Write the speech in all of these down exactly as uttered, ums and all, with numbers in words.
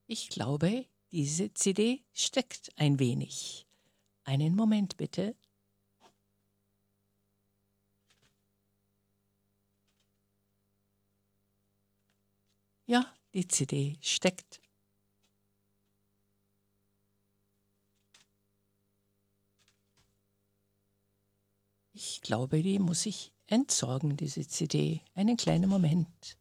Ich glaube, diese C D steckt ein wenig. Einen Moment bitte. Ja, die C D steckt. Ich glaube, die muss ich entsorgen, diese C D. Einen kleinen Moment.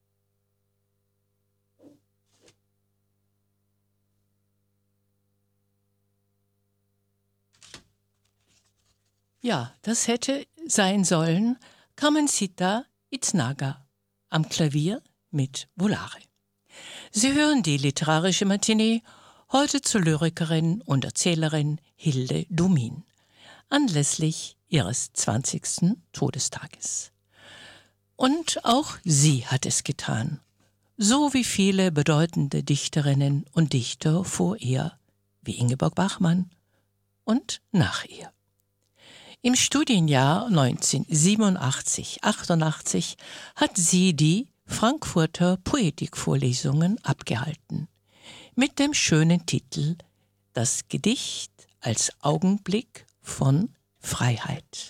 Ja, das hätte sein sollen Carmencita Itznaga am Klavier mit Volare. Sie hören die literarische Matinee heute zur Lyrikerin und Erzählerin Hilde Domin anlässlich ihres zwanzigsten Todestages. Und auch sie hat es getan, so wie viele bedeutende Dichterinnen und Dichter vor ihr, wie Ingeborg Bachmann und nach ihr. Im Studienjahr neunzehnhundertsiebenundachtzig achtundachtzig hat sie die Frankfurter Poetikvorlesungen abgehalten, mit dem schönen Titel »Das Gedicht als Augenblick von Freiheit«.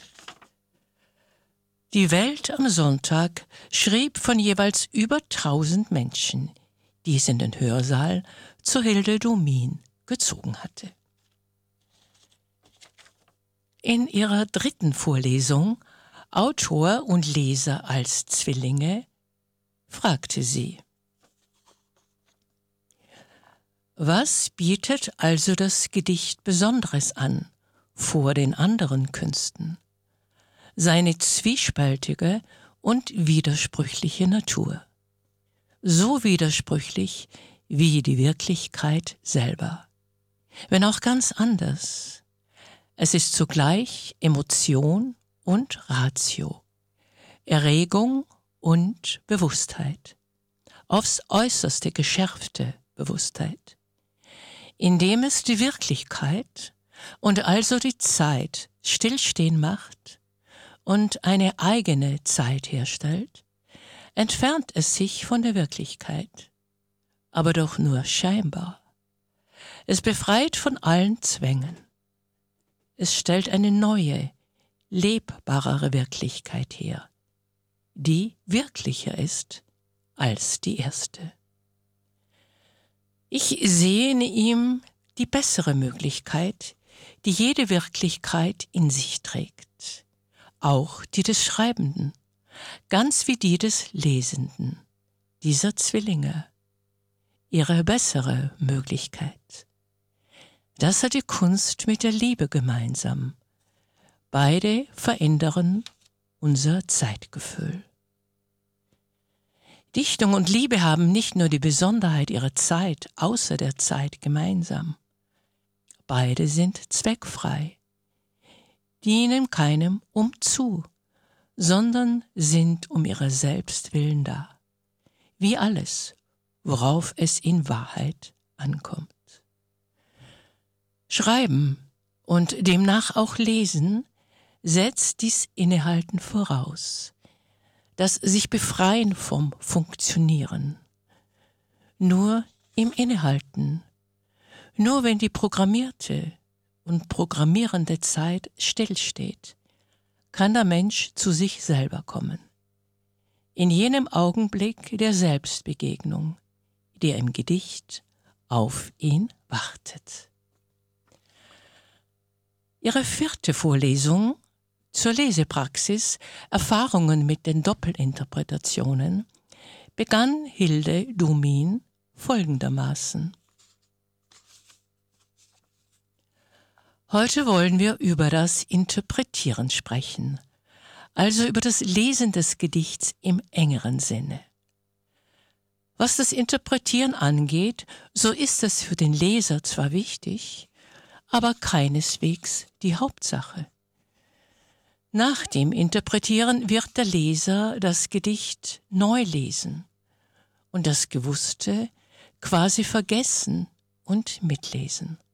Die Welt am Sonntag schrieb von jeweils über tausend Menschen, die es in den Hörsaal zur Hilde Domin gezogen hatte. In ihrer dritten Vorlesung »Autor und Leser als Zwillinge« fragte sie: Was bietet also das Gedicht Besonderes an vor den anderen Künsten? Seine zwiespältige und widersprüchliche Natur. So widersprüchlich wie die Wirklichkeit selber. Wenn auch ganz anders. Es ist zugleich Emotion und Ratio, Erregung und Bewusstheit, aufs Äußerste geschärfte Bewusstheit, indem es die Wirklichkeit und also die Zeit stillstehen macht und eine eigene Zeit herstellt, entfernt es sich von der Wirklichkeit, aber doch nur scheinbar. Es befreit von allen Zwängen. Es stellt eine neue, lebbarere Wirklichkeit her, die wirklicher ist als die erste. Ich sehe in ihm die bessere Möglichkeit, die jede Wirklichkeit in sich trägt, auch die des Schreibenden, ganz wie die des Lesenden, dieser Zwillinge, ihre bessere Möglichkeit. Das hat die Kunst mit der Liebe gemeinsam. Beide verändern unser Zeitgefühl. Dichtung und Liebe haben nicht nur die Besonderheit ihrer Zeit außer der Zeit gemeinsam. Beide sind zweckfrei, dienen keinem umzu, sondern sind um ihrer selbst willen da, wie alles, worauf es in Wahrheit ankommt. Schreiben und demnach auch Lesen setzt dies Innehalten voraus, das sich befreien vom Funktionieren. Nur im Innehalten, nur wenn die programmierte und programmierende Zeit stillsteht, kann der Mensch zu sich selber kommen. In jenem Augenblick der Selbstbegegnung, der im Gedicht auf ihn wartet. Ihre vierte Vorlesung zur Lesepraxis Erfahrungen mit den Doppelinterpretationen begann Hilde Domin folgendermaßen. Heute wollen wir über das Interpretieren sprechen, also über das Lesen des Gedichts im engeren Sinne. Was das Interpretieren angeht, so ist es für den Leser zwar wichtig, aber keineswegs die Hauptsache. Nach dem Interpretieren wird der Leser das Gedicht neu lesen und das Gewusste quasi vergessen und mitlesen.